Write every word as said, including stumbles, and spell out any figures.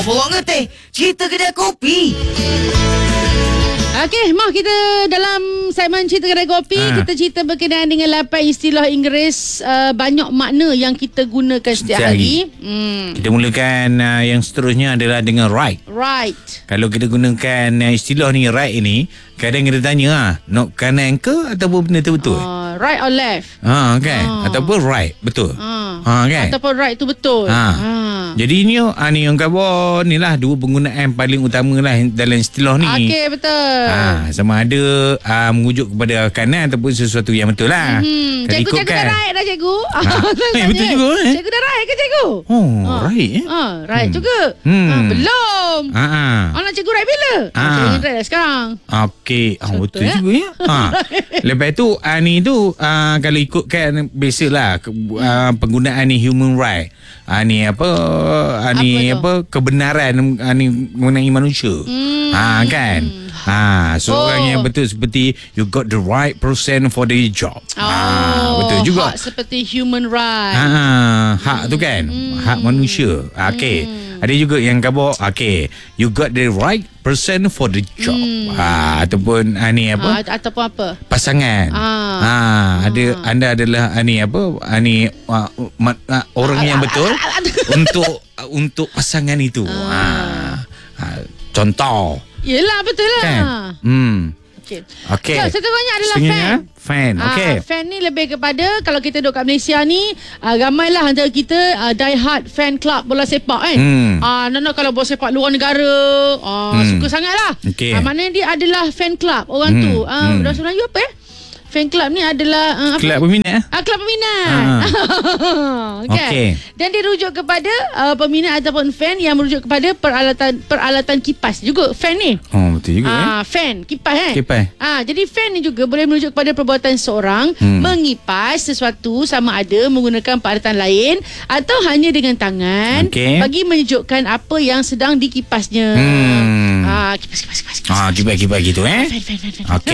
Borok ngeteh, cerita kedai kopi. Okey, mah kita dalam segmen cerita kedai kopi, ha. kita cerita berkenaan dengan lapan istilah Inggeris uh, banyak makna yang kita gunakan setiap hari. Hmm. Kita mulakan uh, yang seterusnya adalah dengan right. Right. Kalau kita gunakan uh, istilah ni right ini, kadang kita tanya ah, nak kanan ke ataupun benda tu betul? Uh, right or left? Ha kan? Uh. Ataupun right, betul. Uh. Ha kan? Ataupun right tu betul. Ha. Ha. Jadi ni ah, ni yang khabar ni lah dua penggunaan paling utama lah dalam istilah ni. Okey, betul. Ha, sama ada ah, mengujuk kepada kanan ataupun sesuatu yang betul lah. Hmm. Cikgu, cikgu dah right dah cikgu. Ha. Eh, betul juga eh. Cikgu dah right ke cikgu? Oh, ha. right eh. Ha, right hmm. juga. Hmm. Ha, belum. Ha. ha. Anak cikgu right bila? Ha. Cikgu right dah sekarang. Okey, ah, betul eh? juga ya. Ha. Lepas tu ah, ni tu ah, kalau ikutkan biasalah ah, penggunaan ni human right. Ah, ni apa ah, ni apa, apa kebenaran ah, ni mengenai manusia. Hmm. Ha kan? Ha, seorang oh. yang betul seperti you got the right person for the job. Oh, ha, betul juga. Hak seperti human right. Ha, hak tu kan, hmm. hak manusia. Okey. Hmm. Ada juga yang khabar, okey, you got the right person for the job. Hmm. Ha, ataupun ha, ni apa? Ha, ataupun apa? Pasangan. Ah. Ha, ada ah. anda adalah ha, ni apa? Ha, ni uh, uh, uh, orang ah, yang betul ah, ah, ah, untuk uh, untuk pasangan itu. Ah. Ha, ha, contoh. Yelah, betul lah. Kan? Hmm. Okey. Okay. So, seterusnya adalah Setengahnya, fan. Fan. Okey. Uh, fan ni lebih kepada kalau kita duduk kat Malaysia ni, uh, ramailah antara kita uh, die hard fan club bola sepak kan. Hmm. Ah, uh, Nana kalau bola sepak luar negara, uh, hmm. suka sangatlah. Okay. Uh, maknanya dia adalah fan club orang hmm. tu. Ah, uh, hmm. Bahasa Melayu apa eh? Fan club ni adalah uh, apa? Kelab peminat. Ah, kelab peminat. Ah. Okay. Okay. Dan dia rujuk kepada uh, peminat ataupun fan yang merujuk kepada peralatan peralatan kipas juga fan ni. Oh, betul juga Ah, eh. fan kipas eh. Kipas. Ah, jadi fan ni juga boleh merujuk kepada perbuatan seorang hmm. mengipas sesuatu sama ada menggunakan peralatan lain atau hanya dengan tangan okay. bagi menunjukkan apa yang sedang dikipasnya. Hmm. Ah, kipas kipas kipas. kipas. Ah, kipas-kipas gitu eh. Fan fan fan fan. Okey.